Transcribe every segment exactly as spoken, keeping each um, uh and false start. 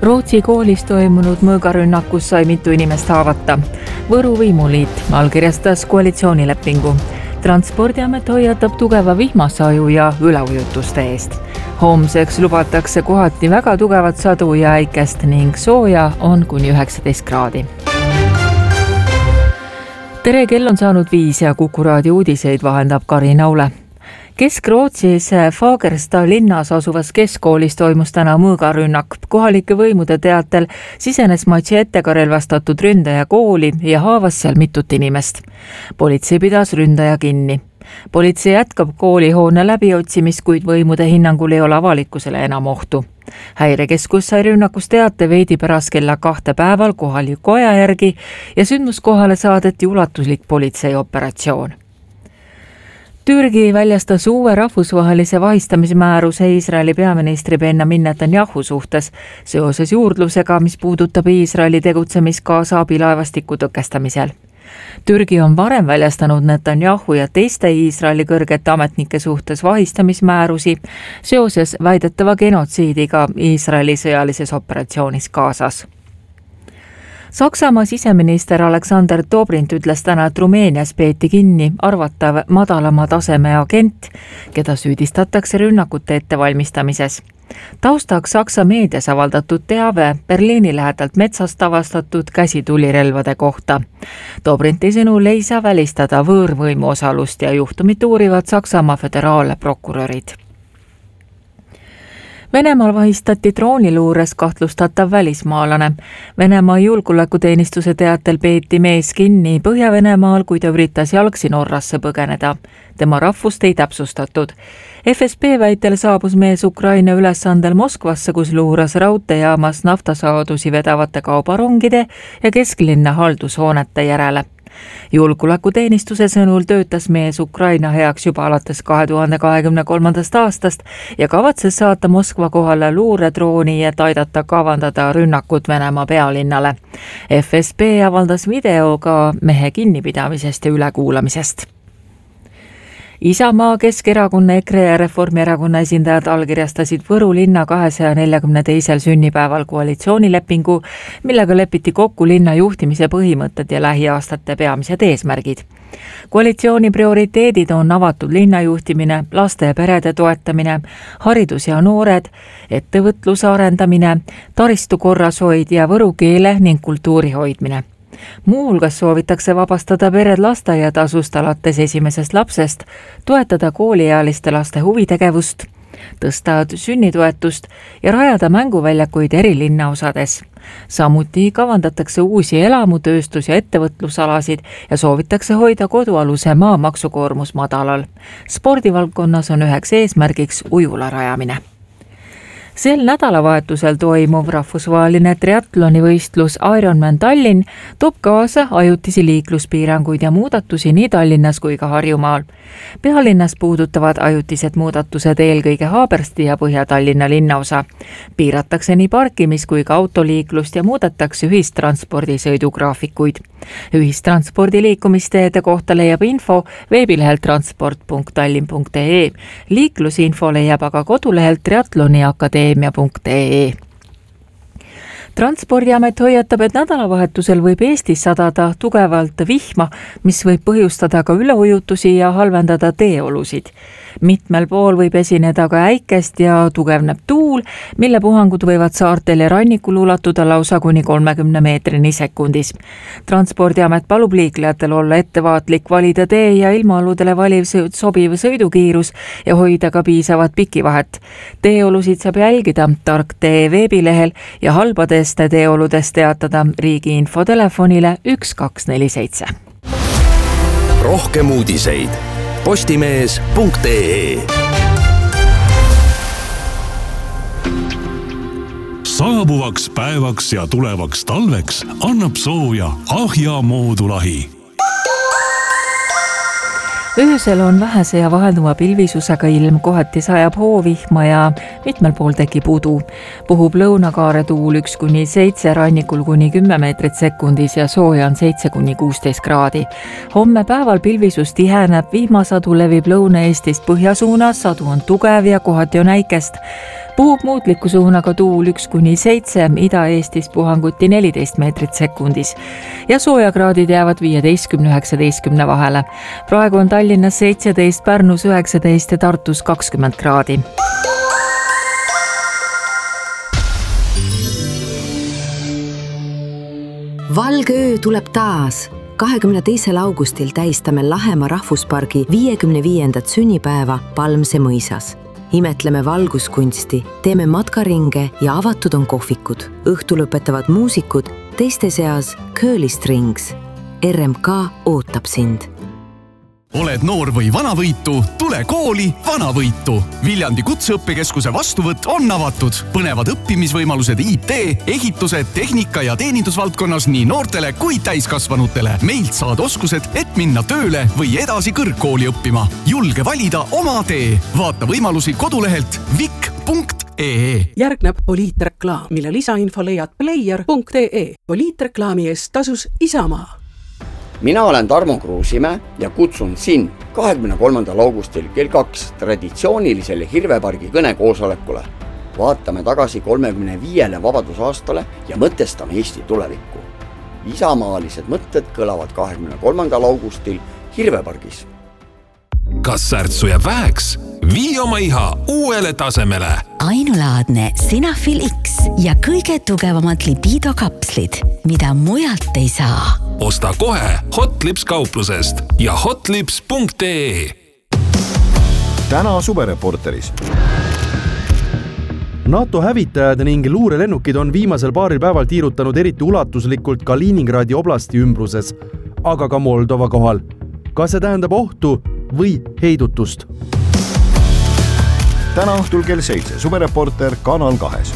Rootsi koolis toimunud mõõgarünnakus sai mitu inimest haavata. Võru võimuliit allkirjastas koalitsioonilepingu. Transpordiamet hoiatab tugeva vihmasaju ja üleujutuste eest. Homseks lubatakse kohati väga tugevat sadu ja äikest ning sooja on kuni üheksateist kraadi. Tere, kell on saanud viis ja Kuku raadio uudiseid vahendab Karin Aule. Kesk-Rootsis Fagersta linnas asuvas keskkoolis toimus täna mõõgarünnak. Kohalike võimude teatel sisenes matšeetega relvastatud ründaja kooli ja haavas seal mitut inimest. Politsei pidas ründaja kinni. Politsei jätkab koolihoone läbiotsimist, kuid võimude hinnangul ei ole avalikkusele enam ohtu. Häirekeskus sai rünnakus teate veidi pärast kella kahte päeval kohaliku aja järgi ja sündmuskohale saadeti ulatuslik politseioperatsioon. Türgi väljastas uue rahvusvahelise vahistamismääruse Iisraeli peaministri Benjamin Netanyahu suhtes seoses juurdlusega, mis puudutab Iisraeli tegutsemist Gaza abilaevastiku tõkestamisel. Türgi on varem väljastanud Netanyahu ja teiste Iisraeli kõrgete ametnike suhtes vahistamismäärusi seoses väidetava genotsiidiga Iisraeli sõjalises operatsioonis Gazas. Saksamaa siseminister Alexander Dobrindt ütles täna, et Rumeenias peeti kinni arvatav madalama taseme agent, keda süüdistatakse rünnakute ettevalmistamises. Taustaks Saksa meedias avaldatud teave Berliini lähedalt metsast avastatud käsitulirelvade kohta. Dobrindti sõnul ei saa välistada võõrvõimu osalust ja juhtumit uurivad Saksamaa föderaalprokurörid. Venemaal vahistati drooniluures kahtlustatav välismaalane. Venemaa julgeolekuteenistuse teatel peeti mees kinni Põhja-Venemaal, kui ta üritas jalgsi Norrasse põgeneda. Tema rahvust ei täpsustatud. F S B väitel saabus mees Ukraina ülesandel Moskvasse, kus luuras raudteejaamas naftasaadusi vedavate kaubarongide ja kesklinna haldushoonete järele. Julgeolekuteenistuse sõnul töötas mees Ukraina heaks juba alates kahe tuhande kahekümne kolmandast aastast ja kavatses saata Moskva kohale luuredrooni, et aidata kavandada rünnakut Venemaa pealinnale. F S B avaldas video ka mehe kinnipidamisest ja ülekuulamisest. Isamaa, Keskerakonna, EKRE ja Reformierakonna esindajad allkirjastasid Võru linna kahesaja neljakümne teisel sünnipäeval koalitsioonilepingu, millega lepiti kokku linna juhtimise põhimõtted ja lähiaastate peamised eesmärgid. Koalitsiooni prioriteedid on avatud linnajuhtimine, laste ja perede toetamine, haridus ja noored, ettevõtluse arendamine, taristu korrashoid ja võru keele ning kultuuri hoidmine. Muuhulgas soovitakse vabastada pered lasteaiatasust alates esimesest lapsest, toetada kooliealiste laste huvitegevust, tõsta sünnitoetust ja rajada mänguväljakuid eri linnaosades. Samuti kavandatakse uusi elamutööstus- ja ettevõtlusalasid ja soovitakse hoida kodualuse maa maksukoormus madalal. Spordivaldkonnas on üheks eesmärgiks ujula rajamine. Sel nädalavahetusel toimuv rahvusvaheline triatloni võistlus Ironman Tallinn toob kaasa ajutisi liikluspiiranguid ja muudatusi nii Tallinnas kui ka Harjumaal. Pealinnas puudutavad ajutised muudatused eelkõige Haabersti ja Põhja-Tallinna linnaosa. Piiratakse nii parkimis kui ka autoliiklust ja muudetakse ühistranspordi sõidugraafikuid. Ühistranspordi liikumisteede kohta leiab info veebilehelt transport punkt tallinn punkt ee. Liiklusinfo leiab aga kodulehelt triatloni akadeemia punkt ee. Transpordiamet hoiatab, et nädalavahetusel võib Eestis sadada tugevalt vihma, mis võib põhjustada ka üleujutusi ja halvendada teeolusid. Mitmel pool võib esineda ka äikest ja tugevneb tuul, mille puhangud võivad saartel ja rannikul ulatuda lausa kuni kolmekümne meetrini sekundis. Transpordiamet palub liiklejatel olla ettevaatlik, valida tee ja ilmaaludele valiv sobiv sõidukiirus ja hoida ka piisavat pikivahet. Teeolusid saab jälgida Tark tee veebilehel ja halbadest teeoludest teatada riigi infotelefonile üks kaks neli seitse. Rohkem uudiseid postimees punkt ee. Saabuvaks päevaks ja tulevaks talveks annab sooja Ahja moodulahi. Öösel on vähese ja vahelduva pilvisusega ilm, kohati sajab hoovihma ja mitmel pool tekib udu. Puhub lõunakaare tuul üks kuni seitse, rannikul kuni kümme meetrit sekundis ja sooja on seitse kuni kuusteist kraadi. Homme päeval pilvisus tiheneb, vihmasadu levib Lõuna-Eestist põhjasuunas, sadu on tugev ja kohati on äikest. puhub muutliku suunaga tuul üks kuni seitse, Ida-Eestis puhanguti neliteist meetrit sekundis ja soojakraadid jäävad viieteistkümne üheksateistkümne vahele. Praegu on Tallinnas seitseteist, Pärnus üheksateist ja Tartus kakskümmend kraadi. Valgöö tuleb taas. kahekümne teisel augustil tähistame Lahemaa rahvuspargi viiekümne viiendat sünnipäeva Palmse mõisas. Imetleme valguskunsti, teeme matkaringe ja avatud on kohvikud. Õhtul õpetavad muusikud, teiste seas Curly Strings. R M K ootab sind. Oled noor või vanavõitu, tule kooli Vanavõitu. Viljandi kutseõppekeskuse vastuvõtt on avatud. Põnevad õppimisvõimalused I T, ehitused, tehnika ja teenindusvaldkonnas nii noortele kui täiskasvanutele. Meilt saad oskused, et minna tööle või edasi kõrgkooli õppima. Julge valida oma tee. Vaata võimalusi kodulehelt vik punkt ee. Järgneb poliitreklaam, mille lisainfo leiad player punkt ee. Poliitreklaami eest tasus Isamaa. Mina olen Tarmo Kruusimäe ja kutsun sind kahekümne kolmandal augustil kell kaks traditsioonilisele Hirvepargi kõnekoosolekule. Vaatame tagasi kolmekümne viiele vabadusaastale ja mõtestame Eesti tulevikku. Isamaalised mõtted kõlavad kahekümne kolmandal augustil Hirvepargis. Kas särtsu jääb väheks? Vii oma iha uuele tasemele. Ainulaadne Sinafil X ja kõige tugevamad lipidokapslid, mida mujalt ei saa. Osta kohe Hotlips kauplusest ja hotlips punkt ee. Täna Suvereporteris. NATO hävitajad ning luurelennukid on viimasel paaril päeval tiirutanud eriti ulatuslikult Kaliningradi oblasti ümbruses, aga ka Moldova kohal. Kas see tähendab ohtu või heidutust? Täna õhtul kell seitse Suvereporter Kanal kahes.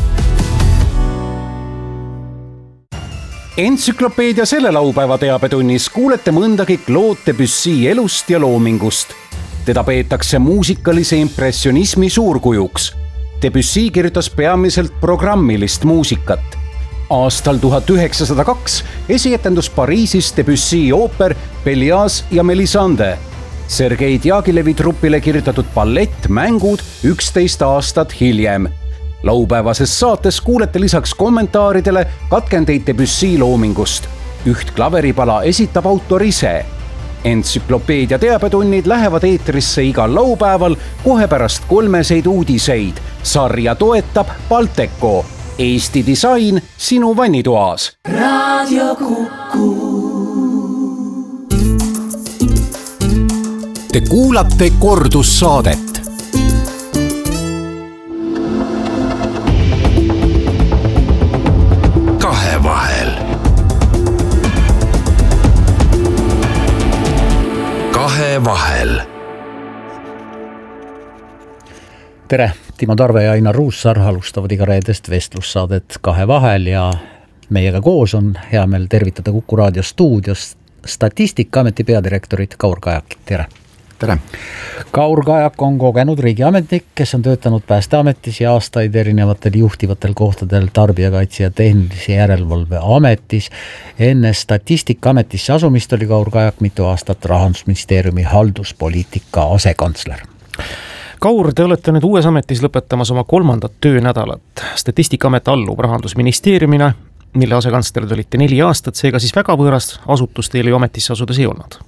Entsüklopeedia selle laupäeva teabetunnis kuulete mõndagi Claude Debussy elust ja loomingust. Teda peetakse muusikalise impressionismi suurkujuks. Debussy kirjutas peamiselt programmilist muusikat. Aastal tuhat üheksasada kaks esietendus Pariisis Debussy ooper Pellias ja Melisande. Sergei Diagilevi trupile kirjutatud ballett Mängud üksteist aastat hiljem. Laupäevases saates kuulete lisaks kommentaaridele katkendeid Debussy loomingust. Üht klaveripala esitab autor ise. Entsüklopeedia teabetunnid lähevad eetrisse igal laupäeval kohe pärast kolmeseid uudiseid. Sarja toetab Balteco. Eesti disain sinu vannitoas. Radio Kuku. Te kuulate kordussaadet. Kahevahel. Kahevahel. Tere, Timo Tarve ja Ainar Ruussaar alustavad iga reedest vestlussaadet Kahevahel ja meiega koos on hea meel tervitada Kuku raadio stuudios Statistikaameti peadirektorit Kaur Kajakit. Tere! Tere! Kaur Kajak on kogenud riigiametnik, kes on töötanud Päästeametis ja aastaid erinevatel juhtivatel kohtadel Tarbijakaitse ja Tehnilise Järelevalve ametis. Enne Statistikaametisse asumist oli Kaur Kajak mitu aastat Rahandusministeeriumi halduspoliitika asekantsler. Kaur, te olete nüüd uues ametis lõpetamas oma kolmandat töönädalat. Statistikaamet allub Rahandusministeeriumina, mille asekantslerid olite neli aastat, seega siis väga võõras asutus teile ju ametisse asudes ei olnud.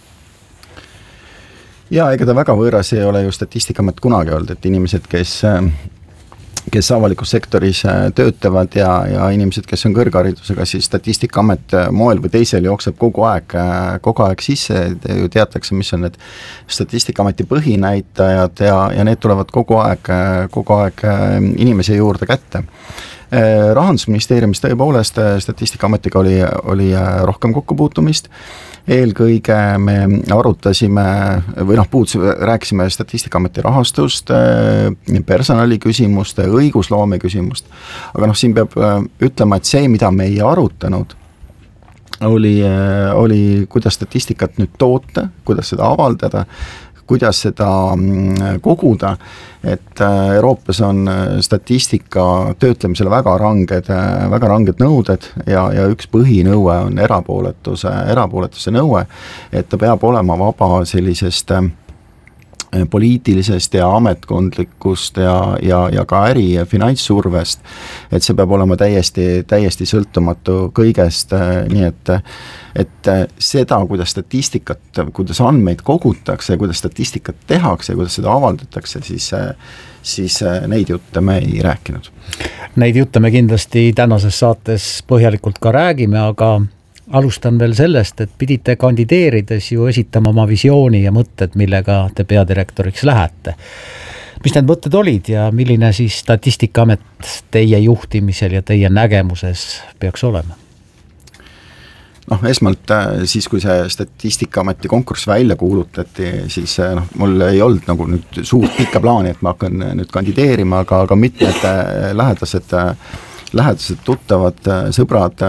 Ja ega ta väga võõras ei ole ju Statistikaamet kunagi olnud, et inimesed, kes, kes avalikus sektoris töötavad ja, ja inimesed, kes on kõrgharidusega, siis Statistikaamet moel või teisel jookseb kogu aeg, kogu aeg sisse, te ju teatakse, mis on need Statistikaameti põhinäitajad ja, ja need tulevad kogu aeg, kogu aeg inimese juurde kätte. Rahandusministeeriumis tõepoolest Statistikaametiga oli, oli rohkem kokkupuutumist. Eelkõige me arutasime või noh, puudsime, rääkisime Statistikaameti rahastust, personali küsimuste, õigusloome küsimust. Aga noh, siin peab ütlema, et see, mida me ei arutanud, oli, oli kuidas statistikat nüüd toota, kuidas seda avaldada, kuidas seda koguda, et Euroopas on statistika töötlemisele väga ranged, väga ranged nõuded ja, ja üks põhinõue on erapooletuse, erapooletuse nõue, et ta peab olema vaba sellisest poliitilisest ja ametkondlikust ja, ja, ja ka äri- ja finantssurvest, et see peab olema täiesti, täiesti sõltumatu kõigest, nii et et seda, kuidas statistikat, kuidas andmeid kogutakse, kuidas statistikat tehakse, kuidas seda avaldatakse, siis, siis neid jutte me ei rääkinud. Neid jutte me kindlasti tänases saates põhjalikult ka räägime, aga alustan veel sellest, et pidite kandideerides ju esitama oma visiooni ja mõtted, millega te peadirektoriks lähete. Mis need mõtted olid ja milline siis Statistikaamet teie juhtimisel ja teie nägemuses peaks olema? noh, esmalt siis, kui see Statistikaameti konkurss välja kuulutati, siis noh, mul ei olnud nagu nüüd suurt pikka plaani, et ma hakkan nüüd kandideerima, aga, aga mitmed lähedased, lähedased tuttavad, sõbrad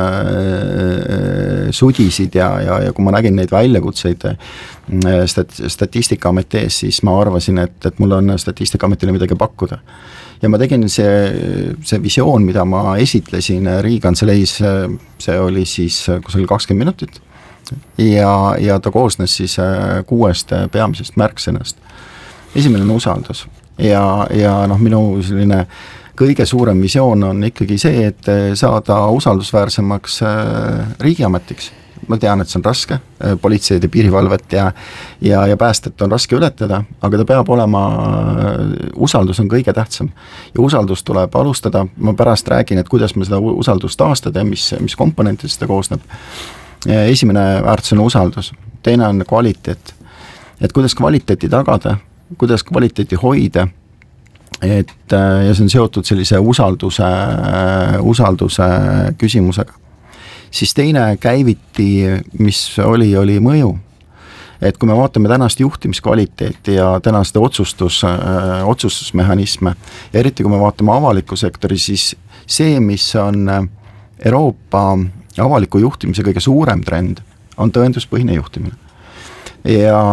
sudisid ja, ja, ja kui ma nägin neid väljakutseid stat, Statistikaameti ees, siis ma arvasin, et, et mul on Statistikaametile midagi pakkuda. Ja ma tegin see, see visioon, mida ma esitlesin Riigikantseleis, see oli siis kusagil kakskümmend minutit ja, ja ta koosnes siis kuuest peamisest märksõnast. Esimene on usaldus ja, ja noh, minu selline kõige suurem visioon on ikkagi see, et saada usaldusväärsemaks riigiametiks. Ma tean, et see on raske, politseid ja piirivalvet ja, ja, ja päästet on raske ületada, aga ta peab olema, usaldus on kõige tähtsam. Ja usaldus tuleb alustada, ma pärast räägin, et kuidas me seda usaldust taastada ja mis, mis komponentidest seda koosneb. Esimene väärtus on usaldus, teine on kvaliteet. Et kuidas kvaliteeti tagada, kuidas kvaliteeti hoida, et, ja see on seotud sellise usalduse, usalduse küsimusega. Siis teine käiviti, mis oli, oli mõju. Et kui me vaatame tänast juhtimiskvaliteeti ja tänaste otsustus, otsustusmehhanisme, ja eriti kui me vaatame avaliku sektori, siis see, mis on Euroopa avaliku juhtimise kõige suurem trend, on tõenduspõhine juhtimine. Ja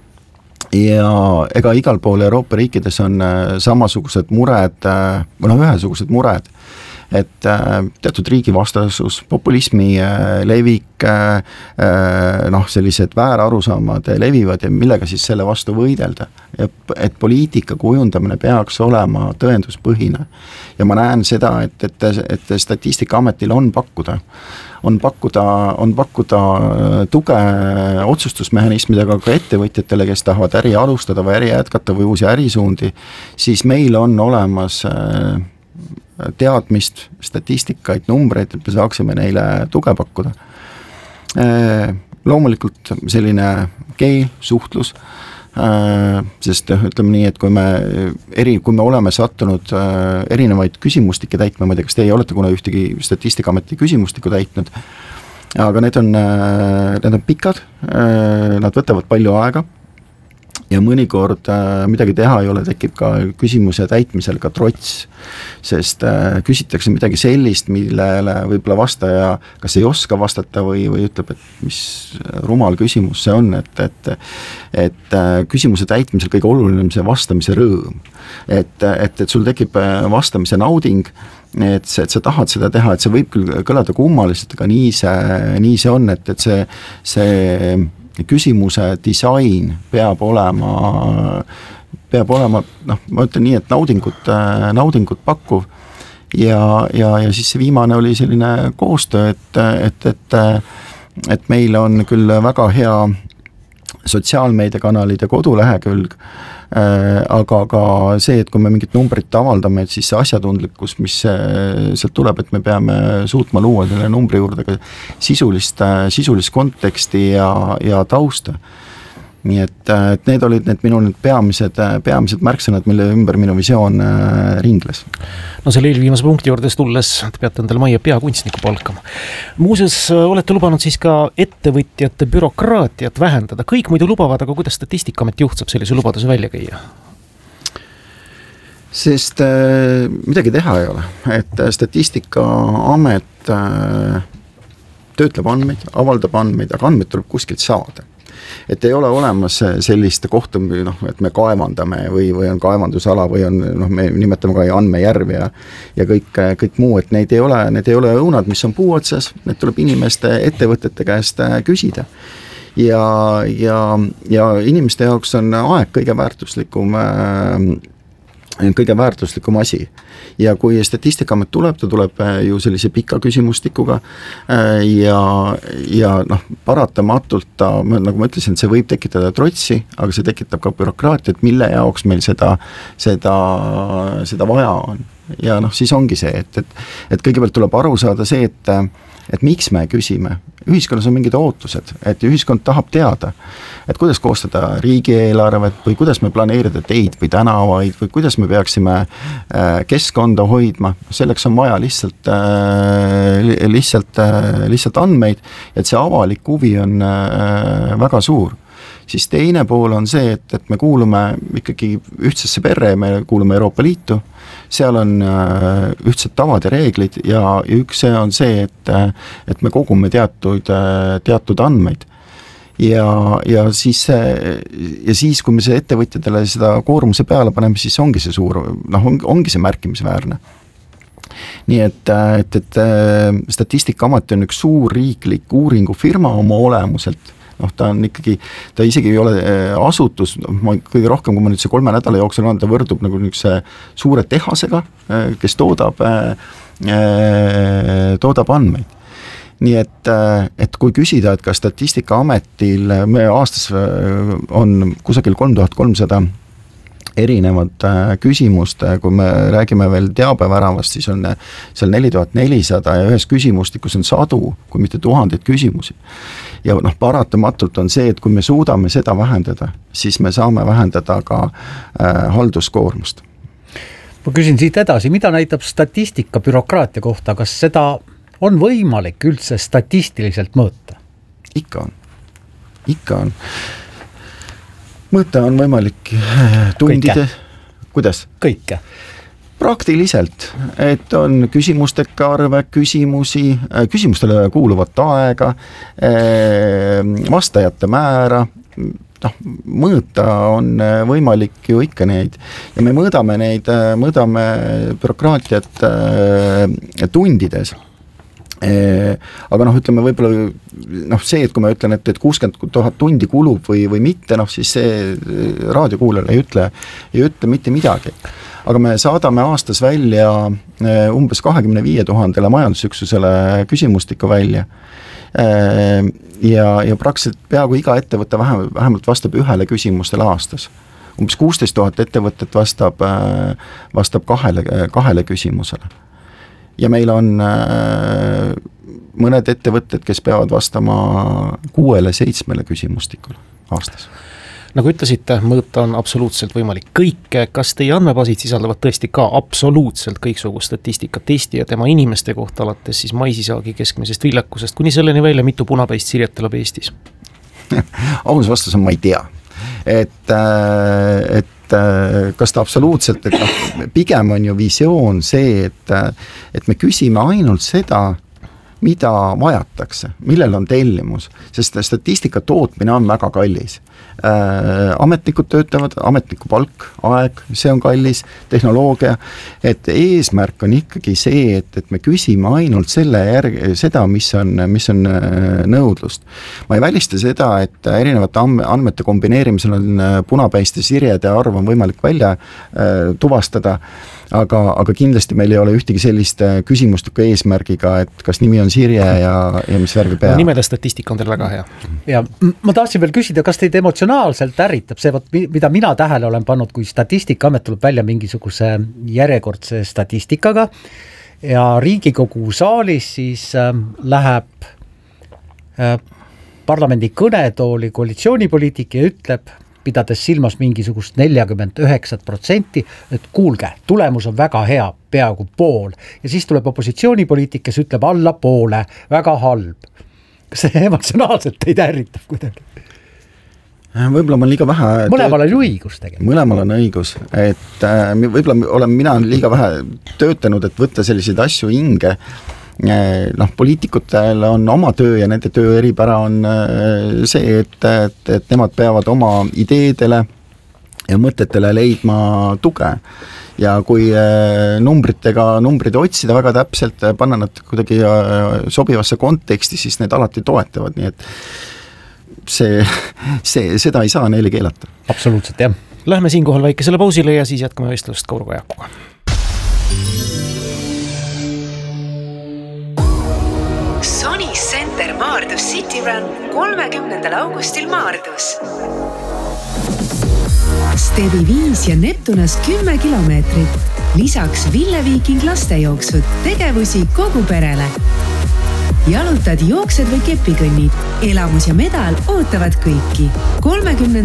ja ega igal pool Euroopa riikides on samasugused mured, või noh, ühesugused mured, et teatud riigi vastasus, populismi levik, noh, sellised väärarusaamad levivad ja millega siis selle vastu võidelda. Et poliitika kujundamine peaks olema tõenduspõhine. Ja ma näen seda, et, et, et Statistikaametil on pakkuda, on pakkuda, on pakkuda tuge otsustusmehhanismidega ka ettevõtjatele, kes tahavad äri alustada või äri jätkata või uusi ärisuundi, siis meil on olemas teadmist, statistikaid, numbreid, et me saaksime neile tuge pakkuda. Loomulikult selline keel, suhtlus, sest ütleme nii, et kui me, eri, kui me oleme sattunud erinevaid küsimustikke täitma, ma ei tea, kas teie olete kuna ühtegi Statistikaameti küsimustikku täitnud, aga need on, need on pikad, nad võtavad palju aega, ja mõnikord äh, midagi teha ei ole, tekib ka küsimuse täitmisel ka trots, sest äh, küsitakse midagi sellist, millele võib-olla vastaja kas ei oska vastata või, või ütleb, et mis rumal küsimus see on, et, et, et äh, küsimuse täitmisel kõige oluline on see vastamise rõõm. Et, et, et sul tekib vastamise nauding, et, see, et sa tahad seda teha, et see võib küll kõlada kummaliselt, aga nii see, nii see on, et, et see, see küsimuse disain peab olema, peab olema, noh, ma ütlen nii, et naudingut, naudingut pakkuv ja, ja, ja siis see viimane oli selline koostöö, et, et, et, et meil on küll väga hea sotsiaalmeediakanalid ja kodulehekülg, aga ka see, et kui me mingit numbrit avaldame, et siis see asjatundlikkus, mis sealt tuleb, et me peame suutma luua selle numbri juurde ka sisulist, sisulist konteksti ja, ja tausta. Nii et, et need olid need minu need peamised, peamised märksõnad, mille ümber minu visioon ringles. No selle eelviimase punkti juurdes tulles te peate endale majja peakunstniku palkama. Muuseas, olete lubanud siis ka ettevõtjate bürokraatiat vähendada. Kõik muidu lubavad, aga kuidas Statistikaamet juht saab sellise lubaduse välja käia? Sest äh, midagi teha ei ole. Et Statistikaamet äh, töötleb andmeid, avaldab andmeid, aga andmeid tuleb kuskilt saada. Et ei ole olemas sellist kohta, noh, et me kaevandame või, või on kaevandusala või on, noh, me nimetame ka andmejärv ja, ja kõik, kõik muu, et neid ei ole, need ei ole õunad, mis on puu otsas, need tuleb inimeste ettevõtete käest küsida. ja, ja, ja inimeste jaoks on aeg kõige väärtuslikum kõige väärtuslikum asi. Ja kui Statistikaamet tuleb, ta tuleb ju sellise pika küsimustikuga ja, ja noh, paratamatult ta, nagu ma ütlesin, see võib tekitada trotsi, aga see tekitab ka bürokraatiat, mille jaoks meil seda, seda, seda vaja on. Ja noh, siis ongi see, et, et, et kõigepealt tuleb aru saada see, et et miks me küsime. Ühiskonnas on mingid ootused, et ühiskond tahab teada, et kuidas koostada riigieelarvet või kuidas me planeerida teid või tänavaid või kuidas me peaksime keskkonda hoidma. Selleks on vaja lihtsalt, lihtsalt, lihtsalt andmeid, et see avalik huvi on väga suur. Siis teine pool on see, et, et me kuulume ikkagi ühtsesse perre, me kuulume Euroopa Liitu, seal on ühtsed tavad ja reeglid ja üks see on see, et, et me kogume teatud, teatud andmeid. Ja, ja, siis, ja siis, kui me see ettevõtjatele seda koormuse peale paneme, siis ongi see suur, noh, ongi see märkimisväärne. Nii et, et, et Statistikaamet on üks suur riiklik uuringufirma oma olemuselt, noh, ta on ikkagi, ta isegi ei ole asutus, ma kõige rohkem, kui ma nüüd see kolme nädala jooksul on, ta võrdub nagu niisuguse suure tehasega, kes toodab, toodab andmeid. Nii et, et kui küsida, et kas Statistikaametil me aastas on kusagil kolm tuhat kolmsada erinevad küsimust, kui me räägime veel teabeväravast, siis on seal neli tuhat nelisada ja ühes küsimustikus on sadu, kui mitte tuhandeid küsimusi. Ja noh, paratamatult on see, et kui me suudame seda vähendada, siis me saame vähendada ka äh, halduskoormust. Ma küsin siit edasi, mida näitab statistika bürokraatia kohta, kas seda on võimalik üldse statistiliselt mõõta? Ikka on, ikka on. Mõõta on võimalik tundide, Kõike. Kuidas? Kõike. Praktiliselt, et on küsimustega arve, küsimusi, küsimustele kuuluvat aega, vastajate määra, noh, mõõta on võimalik ju ikka neid ja me mõõdame neid, mõõdame bürokraatiat tundides. Aga noh, ütleme võib-olla noh, see, et kui ma ütlen, et, et kuuskümmend tuhat tundi kulub või, või mitte, noh siis see raadiokuulajale ei ütle, ei ütle mitte midagi. Aga me saadame aastas välja umbes kahekümne viie tuhandele majandusüksusele küsimustikku välja. Ja, ja praktiliselt peaaegu iga ettevõte vähem, vähemalt vastab ühele küsimustele aastas. Umbes kuusteist tuhat ettevõtet vastab, vastab kahele, kahele küsimusele. Ja meil on mõned ettevõtted, kes peavad vastama kuuele seitsmele küsimustikule aastas. Nagu ütlesite, mõõta on absoluutselt võimalik kõike. Kas teie andmebaasid sisaldavad tõesti ka absoluutselt kõiksugu statistikat Eesti ja tema inimeste kohta alates siis maisisaagi keskmisest viljakusest kuni selleni välja, mitu punapäist sirjet elab Eestis? Aus vastus on, ma ei tea. Et, et kas ta absoluutselt, et noh, pigem on ju visioon see, et, et me küsime ainult seda, mida vajatakse, millel on tellimus, sest statistika tootmine on väga kallis. Äh, ametnikud töötavad, ametniku palk, aeg, see on kallis, tehnoloogia, et eesmärk on ikkagi see, et, et me küsime ainult selle järgi, seda, mis on, mis on nõudlust. Ma ei välista seda, et erinevate andmete kombineerimisel on punapäiste sirjede arv on võimalik välja äh, tuvastada, aga, aga kindlasti meil ei ole ühtegi sellist küsimustiku eesmärgiga, et kas nimi on sirje ja, ja mis värvi pea. No, nimede statistika on teil väga hea. Ja ma tahtsin veel küsida, kas teid emotsionaalselt ärritab see, mida mina tähele olen pannud, kui Statistikaamet tuleb välja mingisuguse järjekordse statistikaga ja Riigikogu saalis siis äh, läheb äh, parlamendi kõnetooli koalitsioonipoliitik ja ütleb, pidades silmas mingisugust nelikümmend üheksa protsenti, et kuulge, tulemus on väga hea, peaaegu pool. Ja siis tuleb opositsioonipoliitik, kes ütleb alla poole, väga halb. Kas see emotsionaalselt teid ärritab kuidagi? Võib-olla ma liiga vähe... Mõlemal on ju õigus tegelikult. Mõlemal on õigus, et võib-olla olen mina liiga vähe töötanud, et võtta selliseid asju hinge. Noh, poliitikutel on oma töö ja nende töö eripära on see, et, et, et nemad peavad oma ideedele ja mõtetele leidma tuge. Ja kui numbritega numbrid otsida väga täpselt, panna nad kuidagi sobivasse konteksti, siis need alati toetavad, nii et see, see, seda ei saa neile keelata. Absoluutselt, jah. Lähme siinkohal väikesele pausile ja siis jätkame vestlust Kaur Kajakuga. Sony Center Maardus City Run kolmekümnendal augustil Maardus. Stebi viis ja Neptunas kümme kilomeetrit. Lisaks Ville Viiking lastejooksud, tegevusi kogu perele. Jalutad, jooksed või kepikõnnid. Elamus ja medal ootavad kõiki. kolmekümnendal